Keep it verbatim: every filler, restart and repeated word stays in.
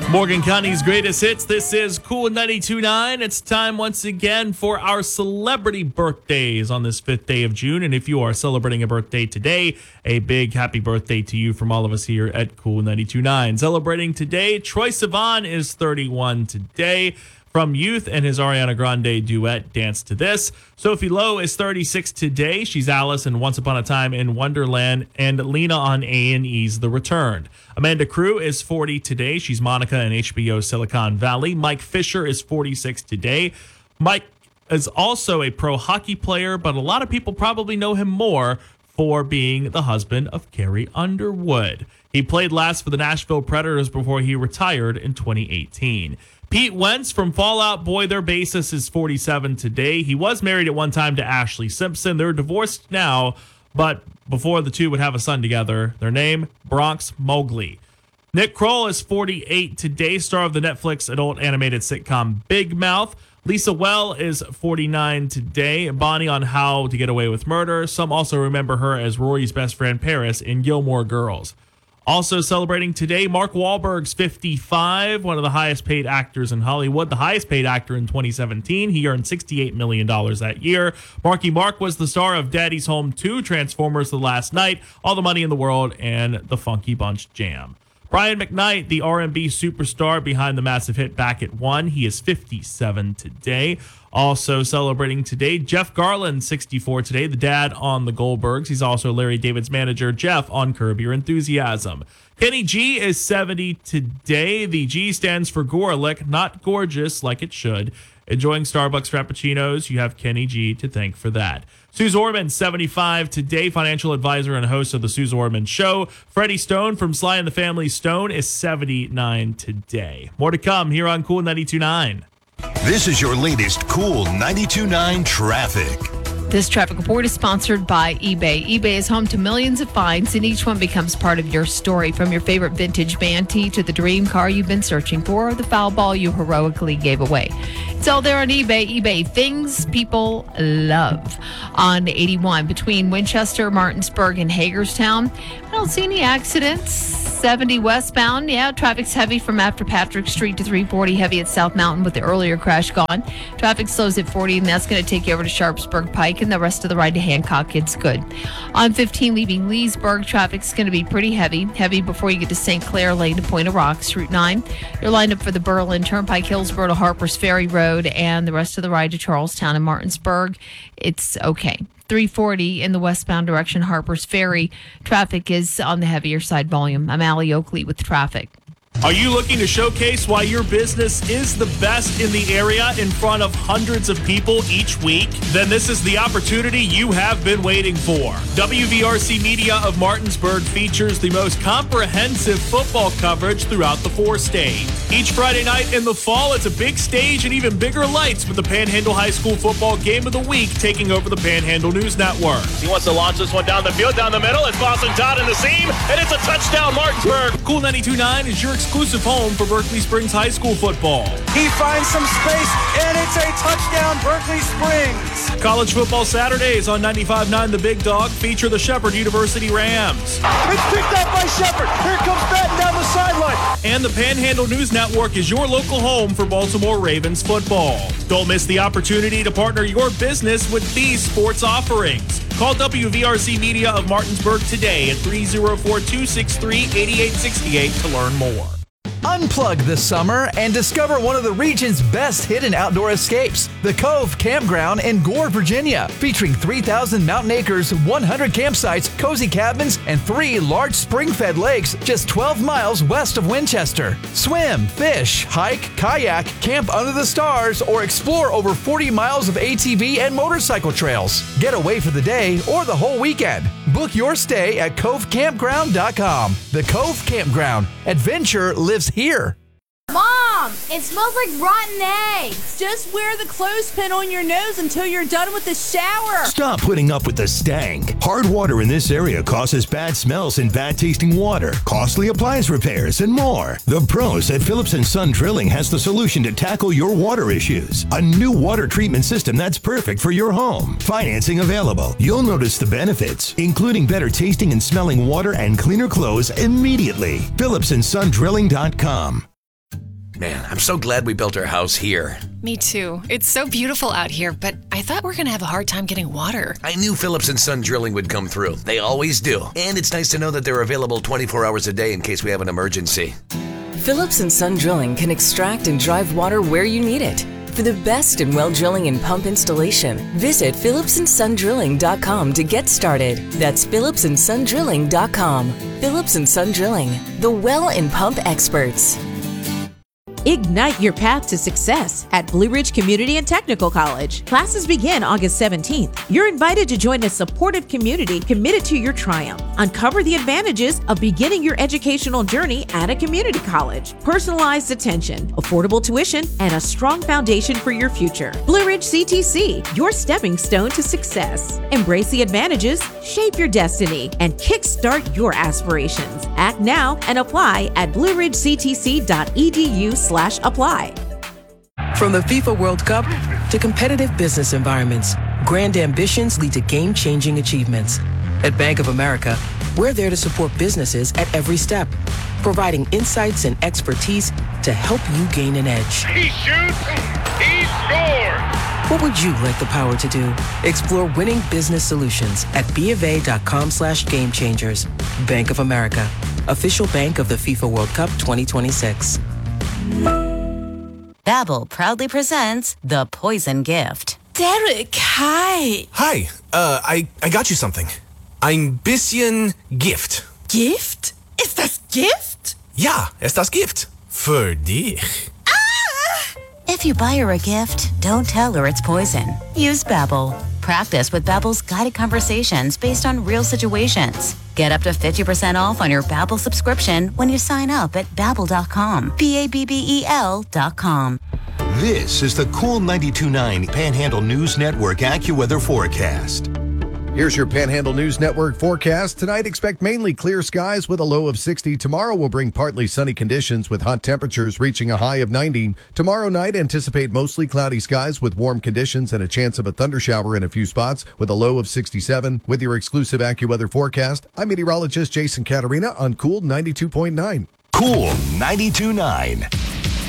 Morgan County's greatest hits. This is Cool ninety-two point nine. It's time once again for our celebrity birthdays on this fifth day of June. And if you are celebrating a birthday today, a big happy birthday to you from all of us here at Cool ninety-two point nine. Celebrating today, Troye Sivan is thirty-one today. From Youth and his Ariana Grande duet, Dance to This. Sophie Lowe is thirty-six today. She's Alice in Once Upon a Time in Wonderland, and Lena on A and E's The Returned. Amanda Crew is forty today. She's Monica in H B O's Silicon Valley. Mike Fisher is forty-six today. Mike is also a pro hockey player, but a lot of people probably know him more for being the husband of Carrie Underwood. He played last for the Nashville Predators before he retired in twenty eighteen. Pete Wentz from Fall Out Boy, their bassist, is forty-seven today. He was married at one time to Ashley Simpson. They're divorced now, but before the two would have a son together. Their name, Bronx Mowgli. Nick Kroll is forty-eight today, star of the Netflix adult animated sitcom Big Mouth. Lisa Well is forty-nine today. Bonnie on How to Get Away with Murder. Some also remember her as Rory's best friend Paris in Gilmore Girls. Also celebrating today, Mark Wahlberg's fifty-five, one of the highest paid actors in Hollywood, the highest paid actor in twenty seventeen. He earned sixty-eight million dollars that year. Marky Mark was the star of Daddy's Home two, Transformers The Last Night, All the Money in the World, and The Funky Bunch Jam. Brian McKnight, the R and B superstar behind the massive hit Back at One. He is fifty-seven today. Also celebrating today, Jeff Garland, sixty-four today, the dad on The Goldbergs. He's also Larry David's manager, Jeff, on Curb Your Enthusiasm. Kenny G is seventy today. The G stands for Gorelick, not gorgeous like it should. Enjoying Starbucks Frappuccinos, you have Kenny G to thank for that. Suze Orman, seventy-five today, financial advisor and host of the Suze Orman Show. Freddie Stone from Sly and the Family Stone is seventy-nine today. More to come here on Cool ninety-two point nine. This is your latest Cool ninety-two point nine traffic. This traffic report is sponsored by eBay. eBay is home to millions of finds, and each one becomes part of your story. From your favorite vintage Banty to the dream car you've been searching for, or the foul ball you heroically gave away. It's all there on eBay. eBay, things people love. On eighty-one between Winchester, Martinsburg, and Hagerstown, I don't see any accidents. seventy westbound, yeah, traffic's heavy from after Patrick Street to three forty, heavy at South Mountain with the earlier crash gone. Traffic slows at forty, and that's going to take you over to Sharpsburg Pike, and the rest of the ride to Hancock, it's good. On fifteen, leaving Leesburg, traffic's going to be pretty heavy. Heavy before you get to Saint Clair Lane to Point of Rocks. Route nine, you're lined up for the Berlin Turnpike, Hillsborough to Harpers Ferry Road, and the rest of the ride to Charlestown and Martinsburg. It's okay. three forty in the westbound direction, Harpers Ferry. Traffic is on the heavier side volume. I'm Allie Oakley with traffic. Are you looking to showcase why your business is the best in the area in front of hundreds of people each week? Then this is the opportunity you have been waiting for. W V R C Media of Martinsburg features the most comprehensive football coverage throughout the four states. Each Friday night in the fall, it's a big stage and even bigger lights with the Panhandle High School football game of the week taking over the Panhandle News Network. He wants to launch this one down the field, down the middle. It's Boston Todd in the seam, and it's a touchdown, Martinsburg. Cool ninety-two point nine is your exclusive home for Berkeley Springs High School football. He finds some space, and it's a touchdown, Berkeley Springs. College football Saturdays on ninety-five point nine The Big Dog feature the Shepherd University Rams. It's picked up by Shepherd. Here comes Batten down the sideline. And the Panhandle News Network is your local home for Baltimore Ravens football. Don't miss the opportunity to partner your business with these sports offerings. Call W V R C Media of Martinsburg today at three oh four, two six three, eight eight six eight to learn more. Unplug this summer and discover one of the region's best hidden outdoor escapes, the Cove Campground in Gore, Virginia, featuring three thousand mountain acres, one hundred campsites, cozy cabins, and three large spring-fed lakes just twelve miles west of Winchester. Swim, fish, hike, kayak, camp under the stars, or explore over forty miles of A T V and motorcycle trails. Get away for the day or the whole weekend. Book your stay at cove campground dot com. The Cove Campground. Adventure lives here. Mom, it smells like rotten eggs. Just wear the clothespin on your nose until you're done with the shower. Stop putting up with the stank. Hard water in this area causes bad smells and bad tasting water, costly appliance repairs, and more. The pros at Phillips and Son Drilling has the solution to tackle your water issues. A new water treatment system that's perfect for your home. Financing available. You'll notice the benefits, including better tasting and smelling water and cleaner clothes immediately. Phillips and Son Drilling dot com. Man, I'm so glad we built our house here. Me too. It's so beautiful out here, but I thought we were going to have a hard time getting water. I knew Phillips and Son Drilling would come through. They always do. And it's nice to know that they're available twenty-four hours a day in case we have an emergency. Phillips and Son Drilling can extract and drive water where you need it. For the best in well drilling and pump installation, visit phillips and son drilling dot com to get started. That's phillips and son drilling dot com. Phillips and Son Drilling, the well and pump experts. Ignite your path to success at Blue Ridge Community and Technical College. Classes begin August seventeenth. You're invited to join a supportive community committed to your triumph. Uncover the advantages of beginning your educational journey at a community college. Personalized attention, affordable tuition, and a strong foundation for your future. Blue Ridge C T C, your stepping stone to success. Embrace the advantages, shape your destiny, and kickstart your aspirations. Act now and apply at blue ridge c t c dot e d u slash apply. From the FIFA World Cup to competitive business environments, grand ambitions lead to game-changing achievements. At Bank of America, we're there to support businesses at every step, providing insights and expertise to help you gain an edge. He shoots, he scores! What would you like the power to do? Explore winning business solutions at BofA.com slash game changers. Bank of America, official bank of the FIFA World Cup twenty twenty-six. Babbel proudly presents The Poison Gift. Derek, hi. Hi, uh, I, I got you something. Ein bisschen Gift. Gift? Ist das Gift? Ja, ist das Gift. Für dich. If you buy her a gift, don't tell her it's poison. Use Babbel. Practice with Babbel's guided conversations based on real situations. Get up to fifty percent off on your Babbel subscription when you sign up at babbel dot com. B A B B E L dot com. This is the Cool ninety-two point nine Panhandle News Network AccuWeather forecast. Here's your Panhandle News Network forecast. Tonight, expect mainly clear skies with a low of sixty. Tomorrow will bring partly sunny conditions with hot temperatures reaching a high of ninety. Tomorrow night, anticipate mostly cloudy skies with warm conditions and a chance of a thundershower in a few spots with a low of sixty-seven. With your exclusive AccuWeather forecast, I'm meteorologist Jason Caterina on Cool ninety-two point nine. Cool ninety-two point nine.